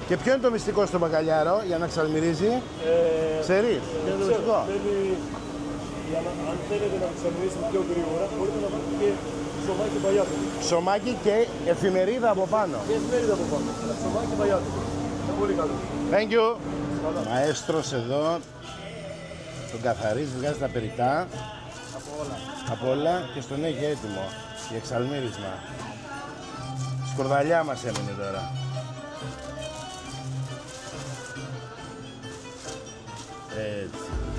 Και ποιο είναι το μυστικό στο μπακαλιάρο για να ξαλμυρίζει? Ξέρεις, ποιο είναι το μυστικό? Αν θέλετε να ξαλμυρίσετε πιο γρήγορα, μπορείτε να βάλετε και ψωμάκι μπαγιάτο. Ψωμάκι και εφημερίδα από πάνω. Και εφημερίδα από πάνω. Ψωμάκι μπαγιάτο. Είναι πολύ καλό. Thank you. Ο μαέστρος εδώ τον καθαρίζει, βγάζει τα περιτά. Από όλα και στον έχει έτοιμο για εξαλμύρισμα. Σκορδαλιά μας έμεινε τώρα. Έτσι.